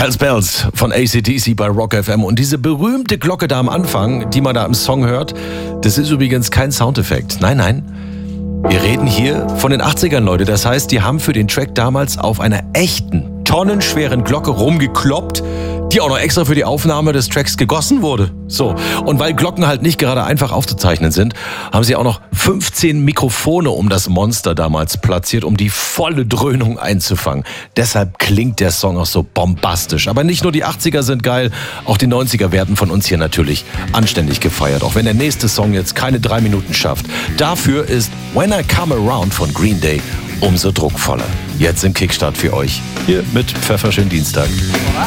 Bells Bells von AC/DC bei Rock FM. Und diese berühmte Glocke da am Anfang, die man da im Song hört, das ist übrigens kein Soundeffekt. Nein, nein. Wir reden hier von den 80ern, Leute. Das heißt, die haben für den Track damals auf einer echten, tonnenschweren Glocke rumgekloppt, die auch noch extra für die Aufnahme des Tracks gegossen wurde. So. Und weil Glocken halt nicht gerade einfach aufzuzeichnen sind, haben sie auch noch 15 Mikrofone um das Monster damals platziert, um die volle Dröhnung einzufangen. Deshalb klingt der Song auch so bombastisch. Aber nicht nur die 80er sind geil, auch die 90er werden von uns hier natürlich anständig gefeiert. Auch wenn der nächste Song jetzt keine 3 Minuten schafft. Dafür ist When I Come Around von Green Day umso druckvoller. Jetzt im Kickstart für euch. Hier mit Pfefferschön Dienstag.